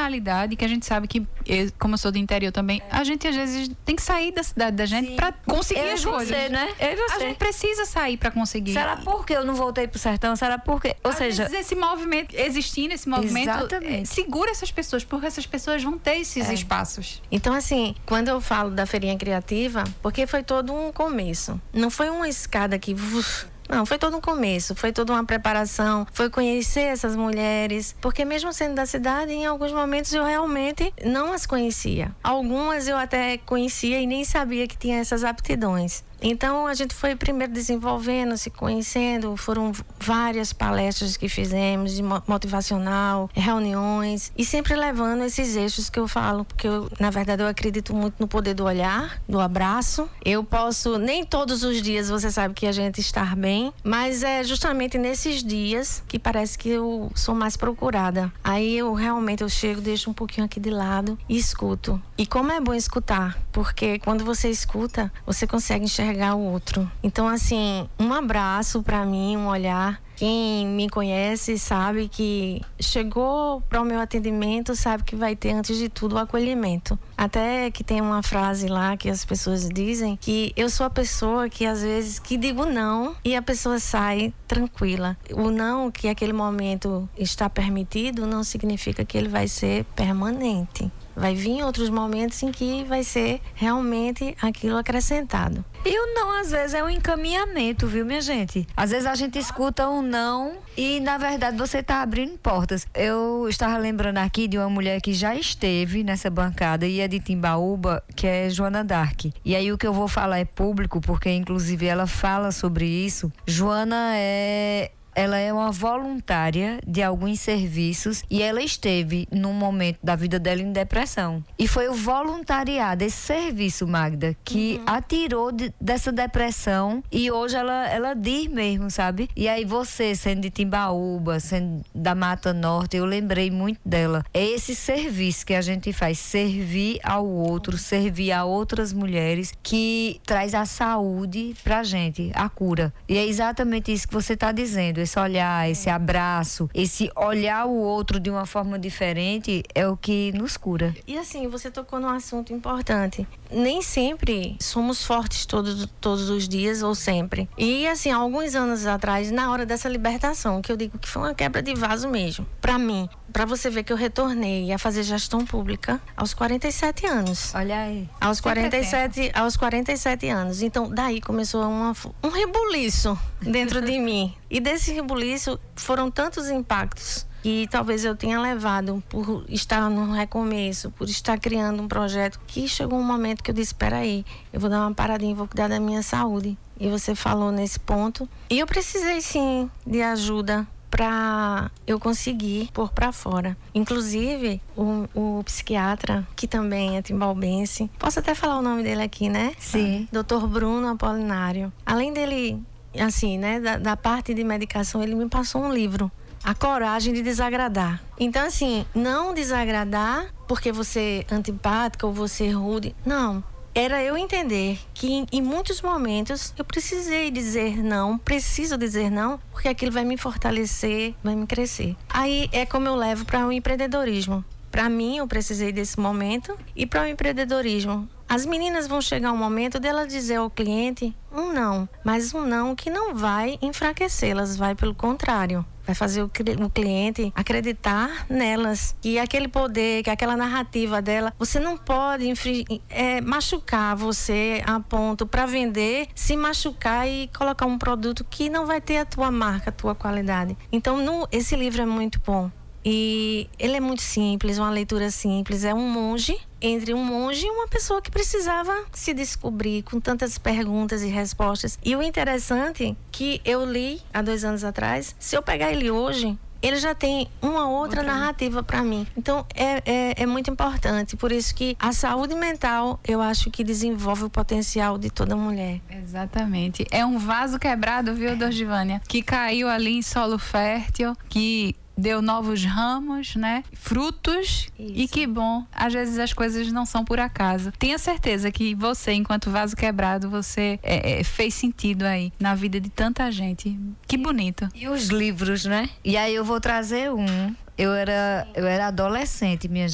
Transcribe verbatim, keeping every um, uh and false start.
realidade que a gente sabe que, eu, como eu sou do interior também, a gente às vezes tem que sair da cidade da gente para conseguir eu as e coisas. Você, né? Eu e você. A gente precisa sair para conseguir. Será porque eu não voltei pro sertão? Será porque... Ou Às seja... vezes esse movimento, existindo esse movimento, Exatamente. é, segura essas pessoas, porque essas pessoas vão ter esses É. espaços. Então, assim, quando eu falo da feirinha criativa, porque foi todo um começo. Não foi uma escada que... uf, não, foi todo um começo, foi toda uma preparação, foi conhecer essas mulheres, porque mesmo sendo da cidade, em alguns momentos eu realmente não as conhecia. Algumas eu até conhecia e nem sabia que tinha essas aptidões. Então a gente foi primeiro desenvolvendo, se conhecendo, foram várias palestras que fizemos de motivacional, reuniões e sempre levando esses eixos que eu falo, porque eu, na verdade eu acredito muito no poder do olhar, do abraço. Eu posso, nem todos os dias você sabe que a gente está bem, mas é justamente nesses dias que parece que eu sou mais procurada. Aí eu realmente eu chego, deixo um pouquinho aqui de lado e escuto. E como é bom escutar, porque quando você escuta, você consegue enxergar o outro. Então, assim, um abraço pra mim, um olhar. Quem me conhece sabe que chegou para o meu atendimento, sabe que vai ter, antes de tudo, o acolhimento. Até que tem uma frase lá que as pessoas dizem que eu sou a pessoa que, às vezes, que digo não e a pessoa sai tranquila. O não que aquele momento está permitido não significa que ele vai ser permanente. Vai vir outros momentos em que vai ser realmente aquilo acrescentado. E o não, às vezes, é um encaminhamento, viu, minha gente? Às vezes a gente escuta um não e, na verdade, você tá abrindo portas. Eu estava lembrando aqui de uma mulher que já esteve nessa bancada e é de Timbaúba, que é Joana Dark. E aí o que eu vou falar é público, porque, inclusive, ela fala sobre isso. Joana é... Ela é uma voluntária de alguns serviços e ela esteve num momento da vida dela em depressão. E foi o voluntariado, esse serviço, Magda, que uhum. a tirou de, dessa depressão e hoje ela, ela diz mesmo, sabe? E aí você, sendo de Timbaúba, sendo da Mata Norte, eu lembrei muito dela. É esse serviço que a gente faz, servir ao outro, servir a outras mulheres, que traz a saúde pra gente, a cura. E é exatamente isso que você tá dizendo. Esse olhar, esse abraço, esse olhar o outro de uma forma diferente é o que nos cura. E assim, você tocou num assunto importante. Nem sempre somos fortes todos, todos os dias ou sempre. E assim, alguns anos atrás, na hora dessa libertação, que eu digo que foi uma quebra de vaso mesmo, pra mim, pra você ver que eu retornei a fazer gestão pública aos quarenta e sete anos. Olha aí. Aos quarenta e sete, aos quarenta e sete anos. Então, daí começou uma, um rebuliço dentro de mim. E desse rebuliço foram tantos impactos que talvez eu tenha levado por estar no recomeço, por estar criando um projeto, que chegou um momento que eu disse, espera aí, eu vou dar uma paradinha e vou cuidar da minha saúde. E você falou nesse ponto. E eu precisei sim de ajuda para eu conseguir pôr para fora. Inclusive, o, o psiquiatra, que também é timbaubense, posso até falar o nome dele aqui, né? Sim. doutor Bruno Apolinário. Além dele, assim, né, da, da parte de medicação, ele me passou um livro, A Coragem de Desagradar. Então, assim, não desagradar porque você é antipática ou você é rude, não. Era eu entender que em, em muitos momentos eu precisei dizer não, preciso dizer não, porque aquilo vai me fortalecer, vai me crescer. Aí é como eu levo para o empreendedorismo. Para mim, eu precisei desse momento e para o empreendedorismo. As meninas vão chegar um momento dela dizer ao cliente um não, mas um não que não vai enfraquecê-las, vai pelo contrário. Vai fazer o, o cliente acreditar nelas, que aquele poder, que aquela narrativa dela, você não pode infri, é, machucar você a ponto para vender, se machucar e colocar um produto que não vai ter a tua marca, a tua qualidade. Então, no, esse livro é muito bom. E ele é muito simples, uma leitura simples. É um monge, entre um monge e uma pessoa que precisava se descobrir com tantas perguntas e respostas. E o interessante é que eu li há dois anos atrás, se eu pegar ele hoje, ele já tem uma outra, outra. narrativa para mim. Então é, é, é muito importante. Por isso que a saúde mental, eu acho que desenvolve o potencial de toda mulher. Exatamente. É um vaso quebrado, viu, Dorgivânia? Que caiu ali em solo fértil, que deu novos ramos, né? Frutos. Isso. E que bom. Às vezes as coisas não são por acaso. Tenha certeza que você, enquanto vaso quebrado, você é, é, fez sentido aí na vida de tanta gente. Que bonito. E os livros, né? E aí eu vou trazer um. Eu era, eu era adolescente, minha gente.